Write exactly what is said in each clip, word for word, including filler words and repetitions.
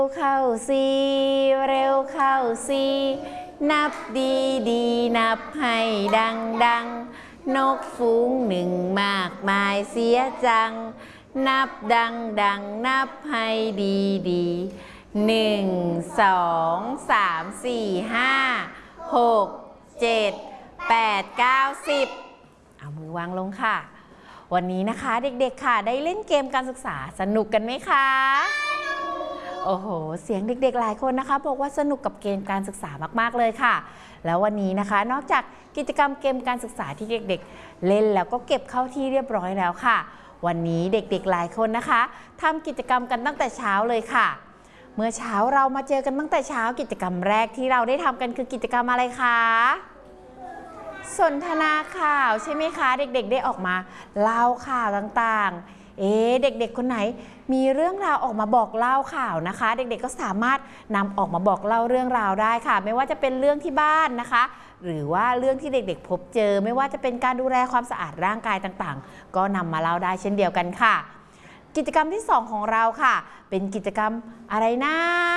เข้าสิเร็วเข้าสินับดีดีนับให้ดังดังนกฝูงหนึ่งมากมายเสียจังนับดังดังนับให้ดีดีหนึ่งสองสามสี่ห้าหกเจ็ดแปดเก้าสิบเอามือวางลงค่ะวันนี้นะคะเด็กๆค่ะได้เล่นเกมการศึกษาสนุกกันไหมคะโอ้โหเสียงเด็กๆหลายคนนะคะบอกว่าสนุกกับเกมการศึกษามากๆเลยค่ะแล้ววันนี้นะคะนอกจากกิจกรรมเกมการศึกษาที่เด็กๆเล่นแล้วก็เก็บเข้าที่เรียบร้อยแล้วค่ะวันนี้เด็กๆหลายคนนะคะทำกิจกรรมกันตั้งแต่เช้าเลยค่ะเมื่อเช้าเรามาเจอกันตั้งแต่เช้ากิจกรรมแรกที่เราได้ทำกันคือกิจกรรมอะไรคะสนทนาข่าวใช่ไหมคะเด็กๆได้ออกมาเล่าข่าวต่างๆเอ๊ะเด็กๆคนไหนมีเรื่องราวออกมาบอกเล่าข่าวนะคะเด็กๆก็สามารถนำออกมาบอกเล่าเรื่องราวได้ค่ะไม่ว่าจะเป็นเรื่องที่บ้านนะคะหรือว่าเรื่องที่เด็กๆพบเจอไม่ว่าจะเป็นการดูแลความสะอาดร่างกายต่างๆก็นำมาเล่าได้เช่นเดียวกันค่ะกิจกรรมที่สองของเราค่ะเป็นกิจกรรมอะไรนะ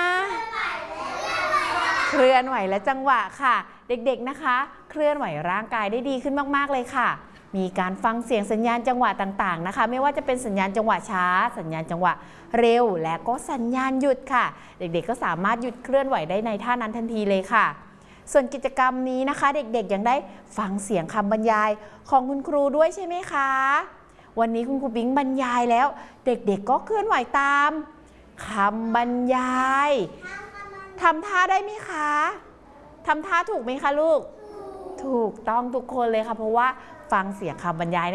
เคลื่อนไหวและจังหวะค่ะเด็กๆนะคะเคลื่อนไหวร่างกายได้ดีขึ้นมากๆเลยค่ะมีการฟังเสียงสัญญาณจังหวะต่างๆนะคะไม่ว่าจะเป็นสัญญาณจังหวะช้าสัญญาณจังหวะเร็วและก็สัญญาณหยุดค่ะเด็กๆก็สามารถหยุดเคลื่อนไหวได้ในท่านั้นทันทีเลยค่ะส่วนกิจกรรมนี้นะคะเด็กๆยังได้ฟังเสียงคำบรรยายของคุณครูด้วยใช่ไหมคะวันนี้คุณครูปิ๊งบรรยายแล้วเด็กๆก็เคลื่อนไหวตามคำบรรยายทำท่าได้ไหมคะทำท่าถูกไหมคะลูกถูกต้องทุกคนเลยค่ะเพราะว่าฟังเสียงคำบรรยาย